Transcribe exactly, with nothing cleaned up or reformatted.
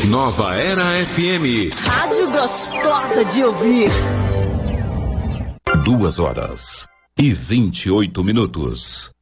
Nova Era F M. Rádio gostosa de ouvir. Duas horas e vinte e oito minutos.